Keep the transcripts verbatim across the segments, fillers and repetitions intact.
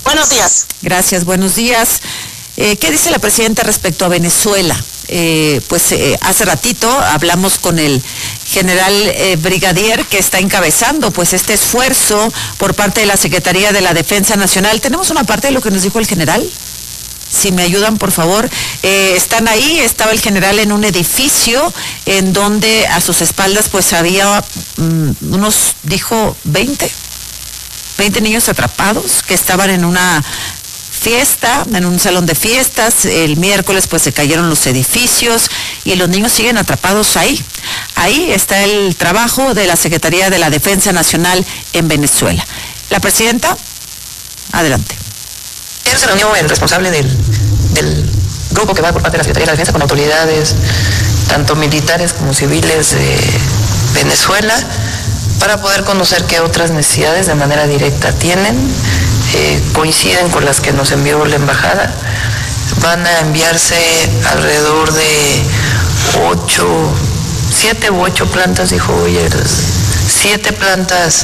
Buenos días. Gracias, buenos días. Eh, ¿Qué dice la presidenta respecto a Venezuela? Eh, pues eh, hace ratito hablamos con el general eh, brigadier que está encabezando pues este esfuerzo por parte de la Secretaría de la Defensa Nacional. ¿Tenemos una parte de lo que nos dijo el general? Si me ayudan, por favor. Eh, están ahí, estaba el general en un edificio en donde a sus espaldas pues había um, unos, dijo, veinte niños atrapados que estaban en una fiesta, en un salón de fiestas. El miércoles pues se cayeron los edificios y los niños siguen atrapados ahí. Ahí está el trabajo de la Secretaría de la Defensa Nacional en Venezuela. La presidenta, adelante. Ayer se reunió el responsable del, del grupo que va por parte de la Secretaría de la Defensa con autoridades, tanto militares como civiles de Venezuela, para poder conocer qué otras necesidades de manera directa tienen, eh, coinciden con las que nos envió la embajada. Van a enviarse alrededor de ocho, siete u ocho plantas, dijo hoy, siete plantas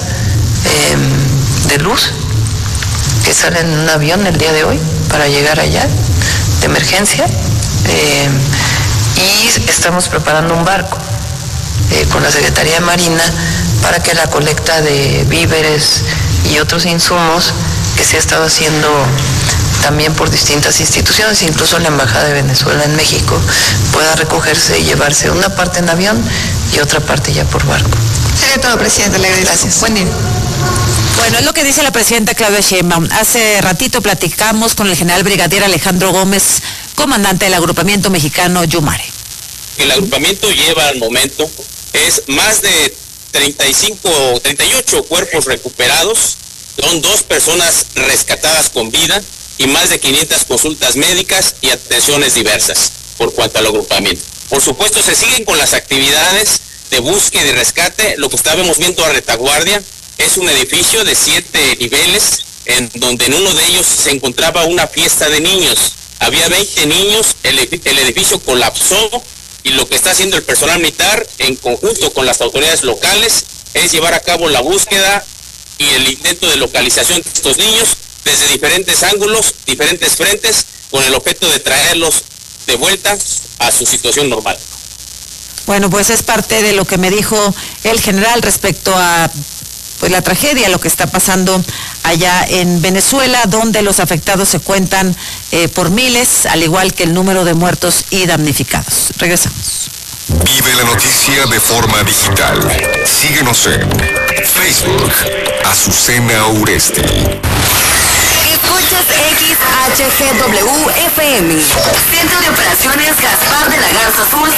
eh, de luz que salen en un avión el día de hoy para llegar allá de emergencia, eh, y estamos preparando un barco eh, con la Secretaría de Marina para que la colecta de víveres y otros insumos que se ha estado haciendo también por distintas instituciones, incluso la Embajada de Venezuela en México, pueda recogerse y llevarse una parte en avión y otra parte ya por barco. Sería todo, presidente, le agradezco. Gracias. Buen día. Bueno, es lo que dice la presidenta Claudia Sheinbaum. Hace ratito platicamos con el general brigadier Alejandro Gómez, comandante del agrupamiento mexicano Yumare. El agrupamiento lleva al momento es más de treinta y cinco, treinta y ocho cuerpos recuperados, son dos personas rescatadas con vida y más de quinientas consultas médicas y atenciones diversas por cuanto al agrupamiento. Por supuesto, se siguen con las actividades de búsqueda y rescate. Lo que estábamos viendo a retaguardia es un edificio de siete niveles, en donde en uno de ellos se encontraba una fiesta de niños. Había veinte niños, el, el edificio colapsó, y lo que está haciendo el personal militar en conjunto con las autoridades locales es llevar a cabo la búsqueda y el intento de localización de estos niños desde diferentes ángulos, diferentes frentes, con el objeto de traerlos de vuelta a su situación normal. Bueno, pues es parte de lo que me dijo el general respecto a pues la tragedia, lo que está pasando allá en Venezuela, donde los afectados se cuentan eh, por miles, al igual que el número de muertos y damnificados. Regresamos. Vive la noticia de forma digital. Síguenos en Facebook, Azucena Uresti. Escuchas X H G W F M, Centro de Operaciones Gaspar de la Garza Azul.